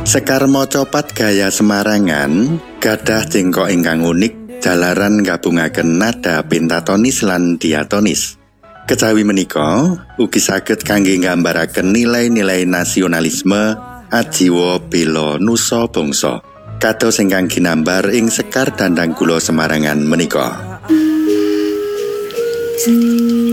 Sekar macapat gaya Semarangan gadah cengkok ingkang unik jalaran gabungaken nada pentatonis lan diatonis. Kejawi menika ugi saged kangge nggambaraken nilai-nilai nasionalisme ajiwa bela nusa bangsa. Kados ingkang ginambar ing Sekar Dandang Gula Semarangan menika.